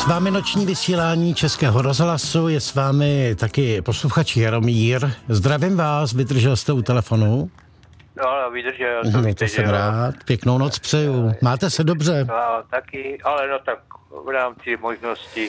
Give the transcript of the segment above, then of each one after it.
s vámi noční vysílání Českého rozhlasu, je s vámi taky posluchač Jaromír. Zdravím vás, vydržel jste u telefonu? No, vydržel. To jsem rád, pěknou noc přeju. Máte se dobře? No, taky, ale no tak v rámci možností.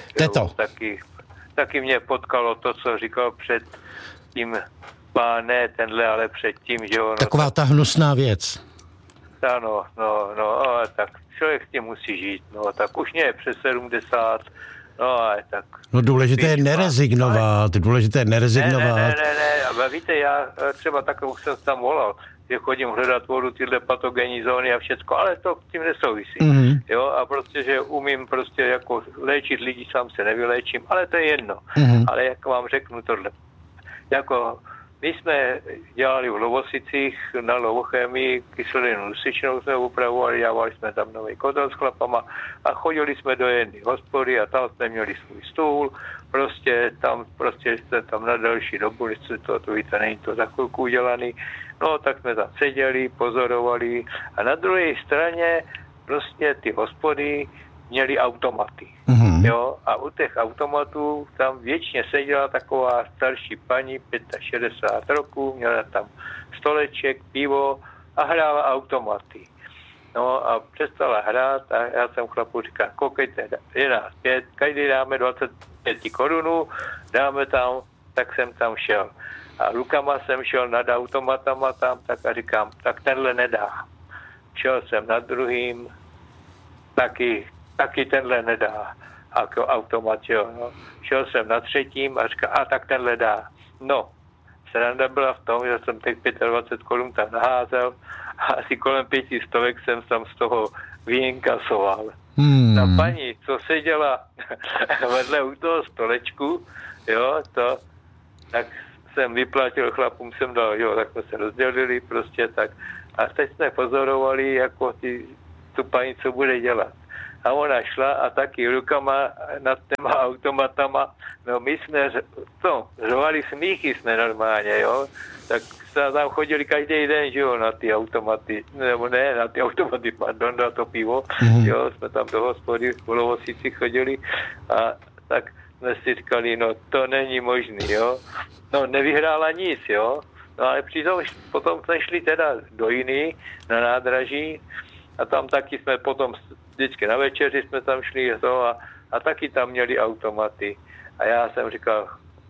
Taky mě potkalo to, co říkal před tím ne tenhle, ale předtím, že ono... Taková ta hnusná věc. Ano, ale tak člověk s tím musí žít, no, tak už mě je přes 70, no, ale tak... No důležité je nerezignovat, Ne, a víte, já třeba tak už jsem tam volal, že chodím hledat vodu, tyhle patogenní zóny a všecko, ale to tím nesouvisí, jo, a prostě, že umím prostě jako léčit lidi, sám se nevyléčím, ale to je jedno, ale jak vám řeknu tohle, jako... My jsme dělali v Lovosicích na Lovochemii kyselinu dusičnou jsme upravovali, dělali jsme tam nový kotel s chlapama a chodili jsme do jedné hospody a tam jsme měli svůj stůl, prostě jsme tam na další dobu, než se to víte, není to za chvilku udělaný, no tak jsme tam seděli, pozorovali a na druhé straně prostě ty hospody měli automaty. Jo, a u těch automatů tam věčně seděla taková starší paní, 65 roků, měla tam stoleček, pivo a hrála automaty. No a přestala hrát a já jsem chlapu říkal, koukejte, je nás 5, každý dáme 25 korunů, dáme tam, tak jsem tam šel. A rukama jsem šel nad automatama tam, tak a říkám, tak tenhle nedá. Šel jsem nad druhým, taky tenhle nedá. Jako automat, jo, no. Šel jsem na třetím a říkal, tak tenhle dá. No, sranda byla v tom, že jsem těch 25 korun tam naházel a asi kolem 500 jsem tam z toho vyinkasoval. Ta paní, co seděla vedle u toho stolečku, jo, tak jsem vyplatil chlapům, jsem dal, jo, tak jsme se rozdělili prostě tak. A teď jsme pozorovali, jako tu paní, co bude dělat. A ona šla a taky rukama nad těma automatama, no my jsme řvali smíchy jsme normálně, jo, tak se tam chodili každý den, že jo, na ty automaty, nebo ne, na ty automaty, pardon, na to pivo, jo, jsme tam do hospody v Lovosici chodili a tak jsme si říkali, no to není možný, jo, no nevyhrála nic, jo, no ale potom jsme šli teda do jiný, na nádraží a tam taky jsme potom vždycky na večeři jsme tam šli a taky tam měli automaty. A já jsem říkal,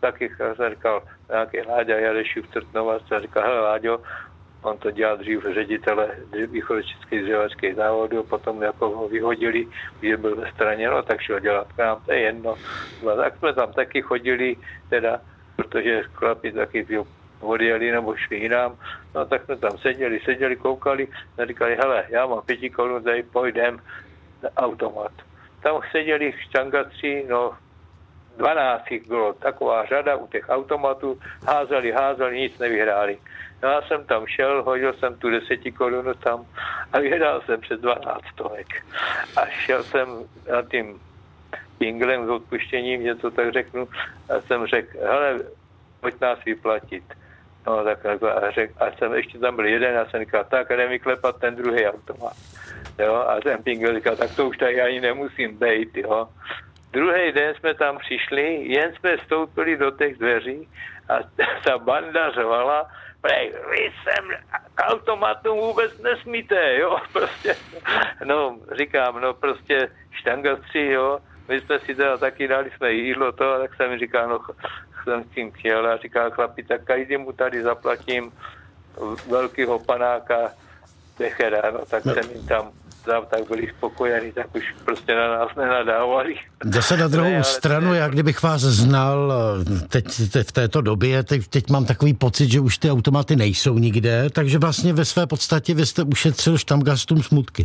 nějaký Láďa Jarešiv Trtnova, jsem říkal, hele Láďo, on to dělal dřív ředitele východočeských dřevařských závodů, potom jako ho vyhodili, že byl ve straně, no tak šel dělat k nám, to je jedno. No, tak jsme tam taky chodili, teda, protože chlapi taky odjeli nebo šli jinam, no tak jsme tam seděli, koukali a říkali, hele, já mám 5 korun, tady pojdem na automat. Tam seděli štangaci, no 12 jich bylo, taková řada u těch automatů, házeli, nic nevyhráli. No já jsem tam šel, hodil jsem tu 10 korun tam a vyhrál jsem přes 12 stovek. A šel jsem na tím pinglem s odpuštěním, něco tak řeknu, a jsem řekl, hele, pojď nás vyplatit. No tak a jsem ještě tam byl jeden a jsem říkal, tak jdem vyklepat ten druhý automat. Jo, a ten pingel říkal, tak to už tady ani nemusím bejt, jo. Druhý den jsme tam přišli, jen jsme vstoupili do těch dveří a ta banda řvala, vy sem k automatům vůbec nesmíte, jo, prostě, no, říkám, no, prostě štangastři, jo, my jsme si teda taky dali jsme jídlo to, tak jsem říkal, no, jsem s tím přijel a říkal, chlapi, tak každý mu tady zaplatím velkýho panáka Bechera, no, tak jsem jim tam dal, tak byli spokojení, tak už prostě na nás nenadávali. Zase na druhou stranu, já kdybych vás znal teď v této době, teď mám takový pocit, že už ty automaty nejsou nikde, takže vlastně ve své podstatě vy jste ušetřil štamgastům smutky.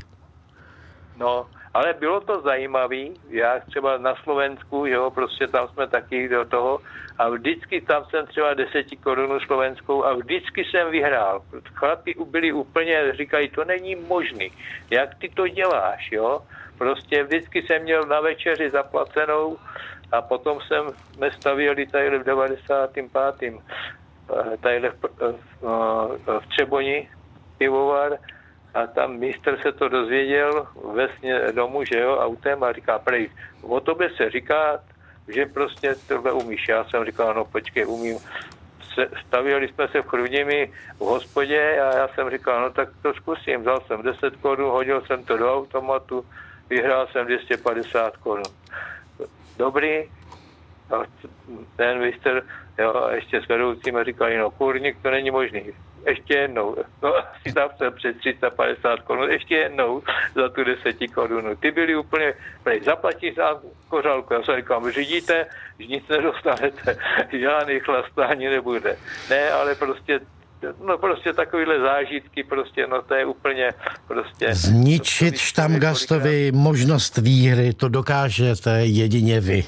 No, ale bylo to zajímavý, já třeba na Slovensku, jo, prostě tam jsme taky do toho a vždycky tam jsem třeba 10 korun slovenskou a vždycky jsem vyhrál. Chlapi byli úplně, říkají, to není možný, jak ty to děláš, jo. Prostě vždycky jsem měl na večeři zaplacenou a potom jsme stavěli tady v 95. Tady v Třeboni pivovar A tam mistr se to dozvěděl vesně domů, že jo, autem a říká, prej, o tobě se říká, že prostě tohle umíš. Já jsem říkal, no počkej, umím. Stavěli jsme se v Chrudimi v hospodě a já jsem říkal, no tak to zkusím. Vzal jsem 10 korun, hodil jsem to do automatu, vyhrál jsem 250 korun. Dobrý. A ten mistr, jo, a ještě s vedoucím říkali, no kurník, to není možný. Ještě jednou, no si tam jsem před 350 korun, ještě jednou za tu 10 korunu. Ty byli úplně, zaplatíš za kořálku. Já jsem říkal, vy řídíte, že nic nedostanete, žádný chlastání nebude. Ne, ale prostě takovýhle zážitky, prostě, no to je úplně prostě... Zničit Štamgastovi možnost výhry, to dokážete jedině vy.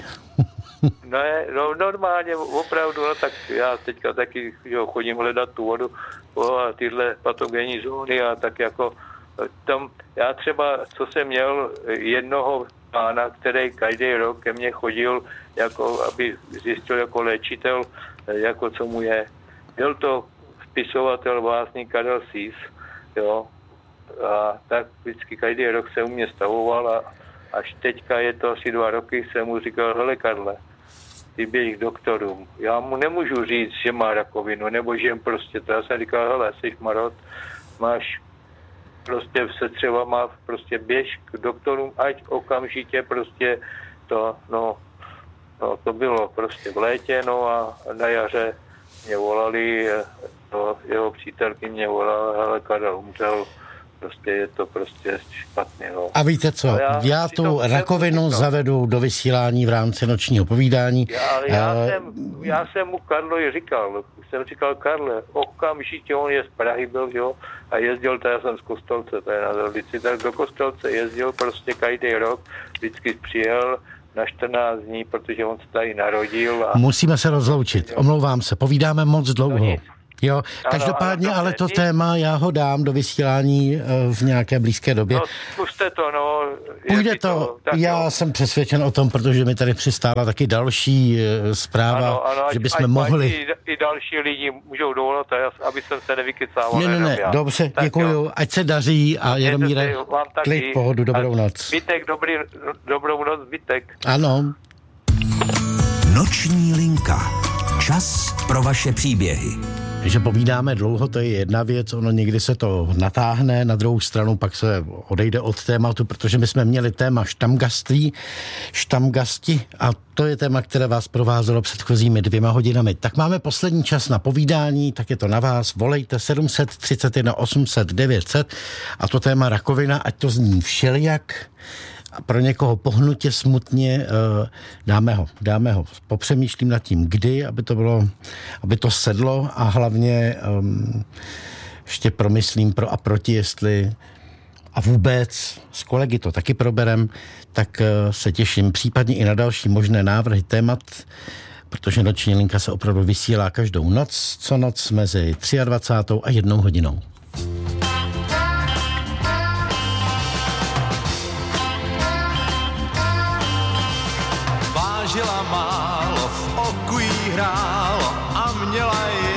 No normálně, opravdu, no tak já teďka taky chodím hledat tu vodu a tyhle patogenní zóny a tak jako tam, já třeba, co jsem měl jednoho pána, který každý rok ke mně chodil, jako aby zjistil jako léčitel, jako co mu je. Byl to spisovatel básník Karel Sýs, jo, a tak vždycky každý rok se u mě stavoval a až teďka je to asi 2 roky, jsem mu říkal, hele Karle, ty běž k doktorům. Já mu nemůžu říct, že má rakovinu, nebo že jim prostě to. Já jsem říkal, hele, jsi marot, máš prostě se třeba má, prostě běž k doktorům, ať okamžitě prostě to, no to bylo prostě v létě, no a na jaře mě volali, jeho přítelky mě volala, hele, Karel umřel, prostě je to prostě špatně. No. A víte co, já tu rakovinu zavedu do vysílání v rámci nočního povídání. Já jsem mu Karlovi říkal, Karle, okamžitě on je z Prahy byl, jo, a jezdil, já jsem z Kostelce, to je na Zrlici, tak do Kostelce jezdil prostě každý rok, vždycky přijel na 14 dní, protože on se tady narodil. A... Musíme se rozloučit, omlouvám se, povídáme moc dlouho. Jo, každopádně, ano, ale to téma já ho dám do vysílání v nějaké blízké době. No, zkuste to, no. Půjde to, já jsem přesvědčen o tom, protože mi tady přistála taky další zpráva, ano, že bychom mohli... I další lidi můžou dovolat, aby jsem se nevykecával. Ne, dobře, tak děkuju, jo. Ať se daří a Jaromíre, klid, pohodu, dobrou noc. Zbytek, dobrou noc, zbytek. Ano. Noční linka. Čas pro vaše příběhy. Že povídáme dlouho, to je jedna věc, ono někdy se to natáhne, na druhou stranu pak se odejde od tématu, protože my jsme měli téma štamgasti a to je téma, které vás provázelo předchozími 2 hodinami. Tak máme poslední čas na povídání, tak je to na vás, volejte 731 800 900 a to téma rakovina, ať to zní všelijak, a pro někoho pohnutě, smutně, dáme ho. Popřemýšlím nad tím, kdy, aby to sedlo a hlavně ještě promyslím pro a proti, jestli a vůbec s kolegy to taky proberem, tak se těším případně i na další možné návrhy témat, protože noční linka se opravdu vysílá každou noc, co noc mezi 23. a 1 hodinou. Žila málo v oku jí hrá,